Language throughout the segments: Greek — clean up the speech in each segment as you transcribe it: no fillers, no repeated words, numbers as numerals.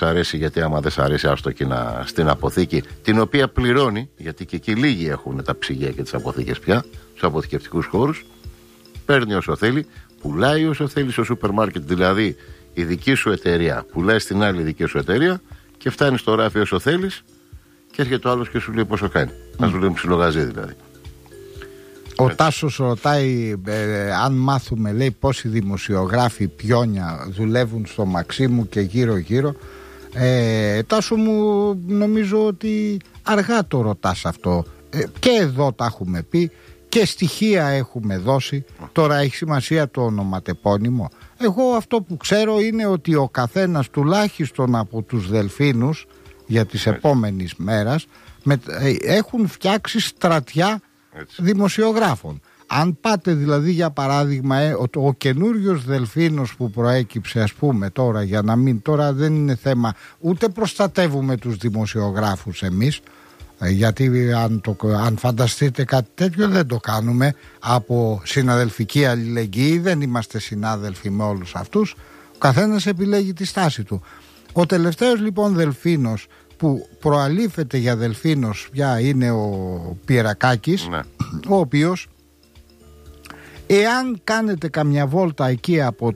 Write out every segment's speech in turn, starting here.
αρέσει, γιατί άμα δεν σ' αρέσει, άστο εκεί στην αποθήκη, την οποία πληρώνει, γιατί και εκεί λίγοι έχουν τα ψυγεία και τις αποθήκες πια, στους αποθηκευτικούς χώρους. Παίρνει όσο θέλει, πουλάει όσο θέλει στο σούπερ μάρκετ, δηλαδή η δική σου εταιρεία πουλάει στην άλλη δική σου εταιρεία και φτάνει στο ράφι όσο θέλεις και έρχεται ο άλλος και σου λέει πόσο κάνει. Να σου λέει ψιλογαζί δηλαδή. Ο Τάσος ρωτάει αν μάθουμε, λέει, πόσοι δημοσιογράφοι πιόνια δουλεύουν στο Μαξίμου και γύρω γύρω. Τάσο μου, νομίζω ότι αργά το ρωτάς αυτό. Και εδώ τα έχουμε πει και στοιχεία έχουμε δώσει. Τώρα έχει σημασία το ονοματεπώνυμο. Εγώ αυτό που ξέρω είναι ότι ο καθένας τουλάχιστον από τους Δελφίνους για τις επόμενες μέρες έχουν φτιάξει στρατιά δημοσιογράφων. Αν πάτε δηλαδή, για παράδειγμα, ο καινούριος Δελφίνος που προέκυψε, ας πούμε, τώρα, για να μην, τώρα δεν είναι θέμα, ούτε προστατεύουμε τους δημοσιογράφους εμείς, γιατί αν φανταστείτε κάτι τέτοιο δεν το κάνουμε από συναδελφική αλληλεγγύη, δεν είμαστε συνάδελφοι με όλους αυτούς, ο καθένας επιλέγει τη στάση του. Ο τελευταίος λοιπόν Δελφίνος που προαλήφεται για Δελφίνος πια είναι ο Πιερακάκης, ναι, ο οποίος, εάν κάνετε καμιά βόλτα εκεί από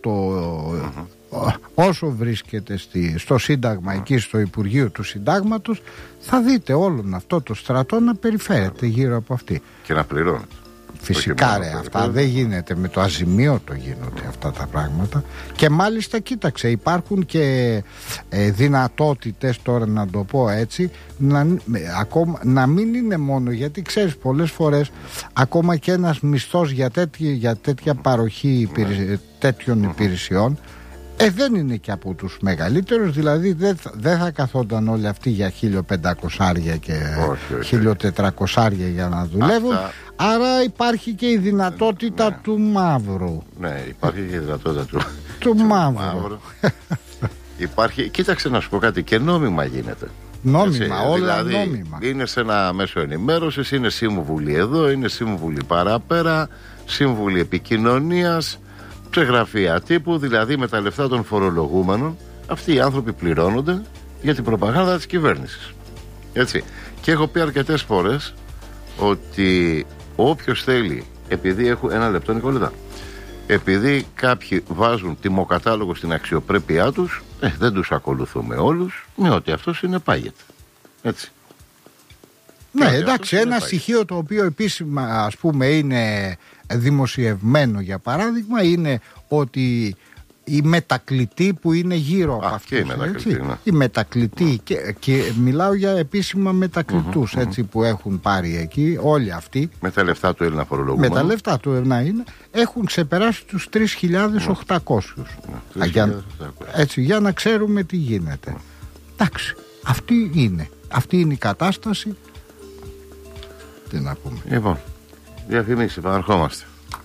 όσο βρίσκεται στο Σύνταγμα, εκεί στο Υπουργείο του Συντάγματος, θα δείτε όλον αυτό το στρατό να περιφέρεται γύρω από αυτή. Και να πληρώνει. Φυσικά ρε, αυτά δεν γίνεται, με το αζημίωτο γίνονται αυτά τα πράγματα. Και μάλιστα κοίταξε, υπάρχουν και δυνατότητες, τώρα να το πω έτσι, να μην είναι μόνο, γιατί ξέρεις πολλές φορές ακόμα και ένας μισθός για τέτοια παροχή τέτοιων υπηρεσιών δεν είναι και από τους μεγαλύτερους, δηλαδή δεν θα καθόταν όλοι αυτοί για 1.500 και 1.400 για να δουλεύουν. Άρα υπάρχει και η δυνατότητα του μαύρου. Ναι, υπάρχει και η δυνατότητα του μαύρου. Υπάρχει, κοίταξε να σου πω κάτι, και νόμιμα γίνεται. Νόμιμα, όλα δηλαδή, νόμιμα. Είναι σε ένα μέσο ενημέρωσης, είναι σύμβουλοι εδώ, είναι σύμβουλοι παραπέρα, σύμβουλοι επικοινωνίας, σε γραφεία τύπου, δηλαδή με τα λεφτά των φορολογούμενων. Αυτοί οι άνθρωποι πληρώνονται για την προπαγάνδα της κυβέρνησης. Έτσι. Και έχω πει αρκετές φορές ότι όποιος θέλει, επειδή έχω ένα λεπτό, Νικόλητα, επειδή κάποιοι βάζουν τιμοκατάλογο στην αξιοπρέπειά τους, δεν τους ακολουθούμε όλους, με ότι αυτό συνεπάγεται. Έτσι. Ναι, εντάξει, ένα στοιχείο το οποίο επίσημα, ας πούμε, είναι δημοσιευμένο, για παράδειγμα, είναι ότι η μετακλητή που είναι γύρω από αυτούς, η μετακλητή, και μιλάω για επίσημα μετακλητούς, έτσι, που έχουν πάρει εκεί όλοι αυτοί, με τα λεφτά του Έλληνα φορολογούμενου, με τα λεφτά του Έλληνα είναι, έχουν ξεπεράσει τους 3.800. Έτσι, για να ξέρουμε τι γίνεται. Εντάξει, αυτή είναι η κατάσταση. Τι να πούμε. Λοιπόν, διαφημίσεις, επαναρχόμαστε.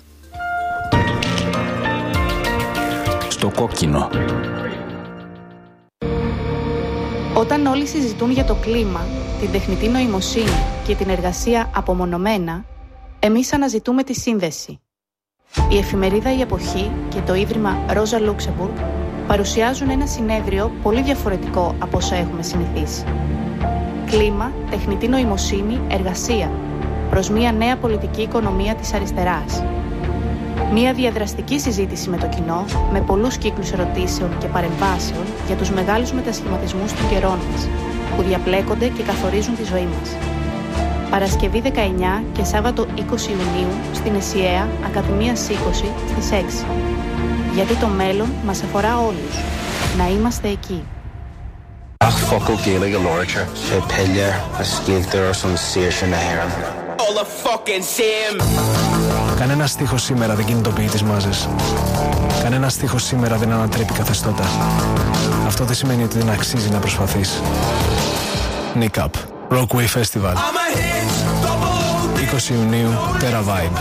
Στο κόκκινο. Όταν όλοι συζητούν για το κλίμα, την τεχνητή νοημοσύνη και την εργασία απομονωμένα, εμείς αναζητούμε τη σύνδεση. Η εφημερίδα «Η Εποχή» και το Ίδρυμα Ρόζα Λούξεμπουργκ παρουσιάζουν ένα συνέδριο πολύ διαφορετικό από όσα έχουμε συνηθίσει. Κλίμα, τεχνητή νοημοσύνη, εργασία, προς μια νέα πολιτική οικονομία της αριστεράς. Μια διαδραστική συζήτηση με το κοινό, με πολλούς κύκλους ερωτήσεων και παρεμβάσεων για τους μεγάλους μετασχηματισμούς των καιρών μας, που διαπλέκονται και καθορίζουν τη ζωή μας. Παρασκευή 19 και Σάββατο 20 Ιουνίου στην ΕΣΥΑ, Ακαδημίας 20 στις 6. Γιατί το μέλλον μας αφορά όλους. Να είμαστε εκεί. Ach focal Gaelic literature, sé pille, a skilter or some station air. All the fucking same. Κανένα στίχος σήμερα δεν κινητοποιεί τις μάζες. Κανένα στίχος σήμερα δεν ανατρέπει καθεστώτα. Αυτό δεν σημαίνει ότι δεν αξίζει να προσπαθείς. Nick Up, Rockway Festival. 20 Ιουνίου, Terra Vibe.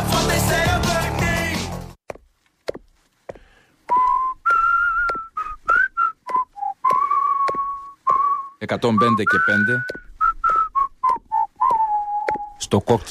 105 και 5 στο κόκκινο.